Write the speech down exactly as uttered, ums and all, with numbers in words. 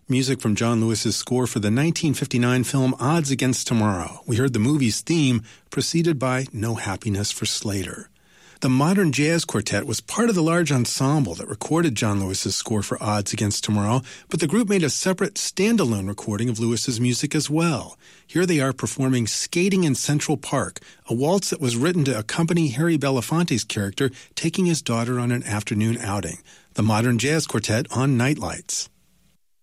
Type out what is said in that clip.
Music from John Lewis's score for the nineteen fifty-nine film Odds Against Tomorrow. We heard the movie's theme, preceded by No Happiness for Slater. The Modern Jazz Quartet was part of the large ensemble that recorded John Lewis's score for Odds Against Tomorrow, but the group made a separate standalone recording of Lewis's music as well. Here they are performing Skating in Central Park, a waltz that was written to accompany Harry Belafonte's character taking his daughter on an afternoon outing. The Modern Jazz Quartet on Nightlights.